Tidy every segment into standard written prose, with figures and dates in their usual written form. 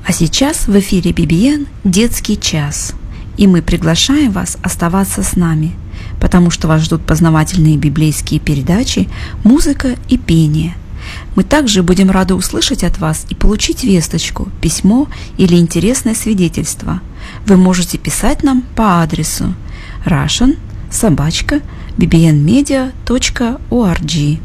А сейчас в эфире BBN «Детский час». И мы приглашаем вас оставаться с нами, потому что вас ждут познавательные библейские передачи, музыка и пение. Мы также будем рады услышать от вас и получить весточку, письмо или интересное свидетельство. Вы можете писать нам по адресу russian@bbnmedia.org.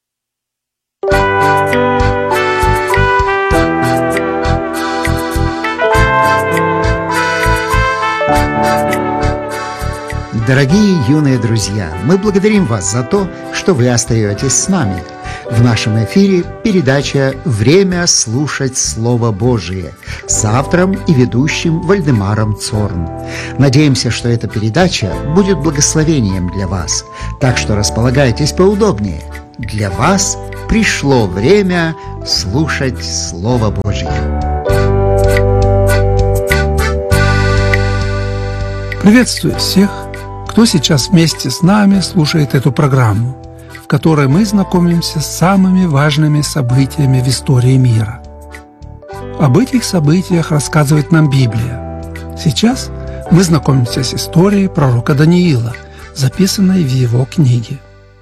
Дорогие юные друзья, мы благодарим вас за то, что вы остаетесь с нами. В нашем эфире передача «Время слушать Слово Божие» с автором и ведущим Вальдемаром Цорн. Надеемся, что эта передача будет благословением для вас, так что располагайтесь поудобнее. Для вас пришло время слушать Слово Божие. Приветствую всех, кто сейчас вместе с нами слушает эту программу, в которой мы знакомимся с самыми важными событиями в истории мира. Об этих событиях рассказывает нам Библия. Сейчас мы знакомимся с историей пророка Даниила, записанной в его книге.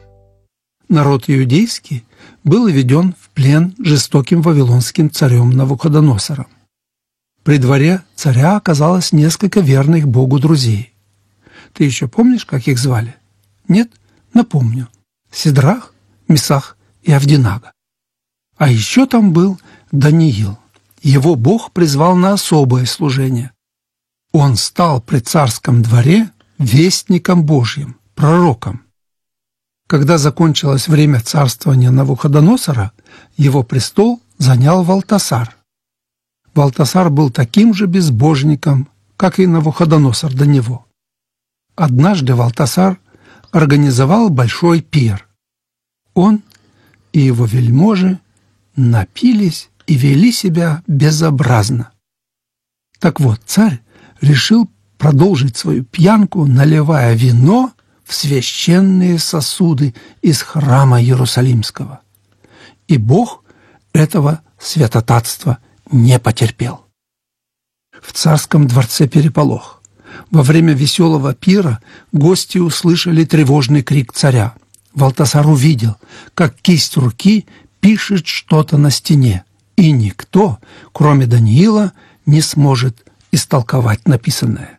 Народ иудейский был введен в плен жестоким вавилонским царем Навуходоносором. При дворе царя оказалось несколько верных Богу друзей. Ты еще помнишь, как их звали? Нет? Напомню. Сидрах, Месах и Авденаго. А еще там был Даниил. Его Бог призвал на особое служение. Он стал при царском дворе вестником Божьим, пророком. Когда закончилось время царствования Навуходоносора, его престол занял Валтасар. Валтасар был таким же безбожником, как и Навуходоносор до него. Однажды Валтасар организовал большой пир. Он и его вельможи напились и вели себя безобразно. Так вот, царь решил продолжить свою пьянку, наливая вино в священные сосуды из храма Иерусалимского. И Бог этого святотатства не потерпел. В царском дворце переполох. Во время веселого пира гости услышали тревожный крик царя. Валтасар увидел, как кисть руки пишет что-то на стене, и никто, кроме Даниила, не сможет истолковать написанное.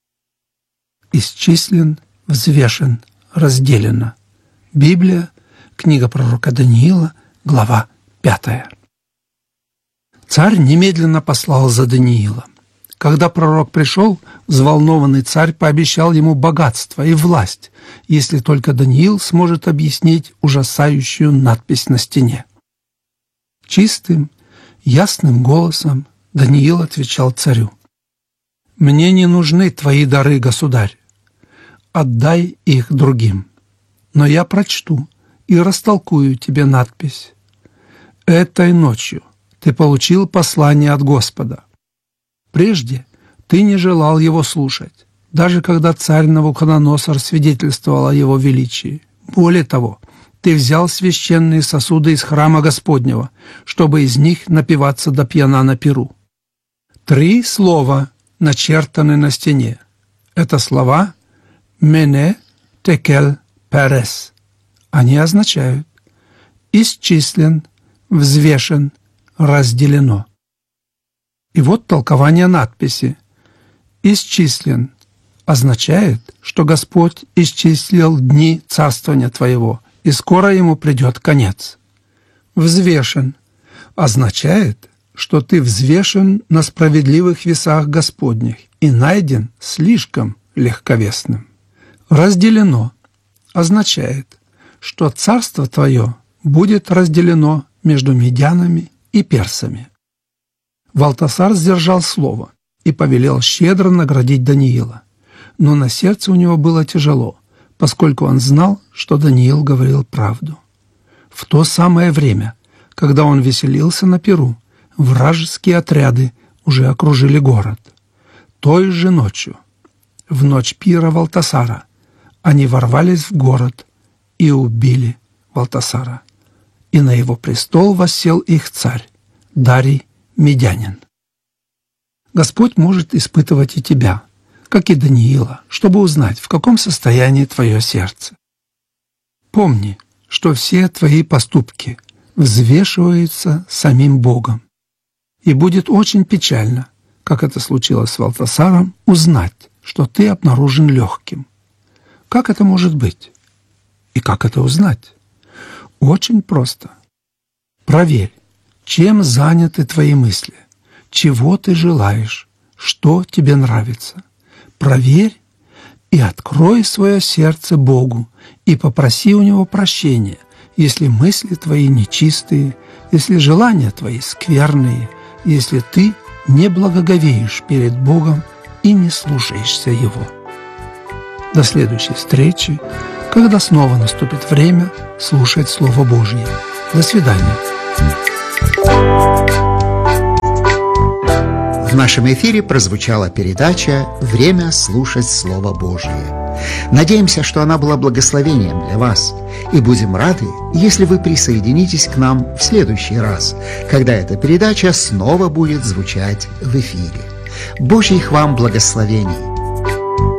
Исчислен, взвешен, разделено. Библия, книга пророка Даниила, глава 5. Царь немедленно послал за Даниилом. Когда пророк пришел, взволнованный царь пообещал ему богатство и власть, если только Даниил сможет объяснить ужасающую надпись на стене. Чистым, ясным голосом Даниил отвечал царю: «Мне не нужны твои дары, государь. Отдай их другим. Но я прочту и растолкую тебе надпись. Этой ночью ты получил послание от Господа. Прежде ты не желал его слушать, даже когда царь Навуходоносор свидетельствовал о его величии. Более того, ты взял священные сосуды из храма Господнего, чтобы из них напиваться до пьяна на пиру. 3 слова начертаны на стене. Это слова «Мене, Текел, Перес». Они означают «исчислен, взвешен, разделено». И вот толкование надписи. «Исчислен» означает, что Господь исчислил дни царствования твоего, и скоро ему придет конец. «Взвешен» означает, что ты взвешен на справедливых весах Господних и найден слишком легковесным. «Разделено» означает, что царство твое будет разделено между медянами и персами. Валтасар сдержал слово и повелел щедро наградить Даниила. Но на сердце у него было тяжело, поскольку он знал, что Даниил говорил правду. В то самое время, когда он веселился на пиру, вражеские отряды уже окружили город. Той же ночью, в ночь пира Валтасара, они ворвались в город и убили Валтасара. И на его престол воссел их царь, Дарий Медянин. Господь может испытывать и тебя, как и Даниила, чтобы узнать, в каком состоянии твое сердце. Помни, что все твои поступки взвешиваются самим Богом. И будет очень печально, как это случилось с Валтасаром, узнать, что ты обнаружен легким. Как это может быть? И как это узнать? Очень просто. Проверь, чем заняты твои мысли, чего ты желаешь, что тебе нравится. Проверь и открой свое сердце Богу и попроси у Него прощения, если мысли твои нечистые, если желания твои скверные, если ты не благоговеешь перед Богом и не слушаешься Его. До следующей встречи, когда снова наступит время слушать Слово Божье. До свидания. В нашем эфире прозвучала передача «Время слушать Слово Божие». Надеемся, что она была благословением для вас, и будем рады, если вы присоединитесь к нам в следующий раз, когда эта передача снова будет звучать в эфире. Божьих вам благословений!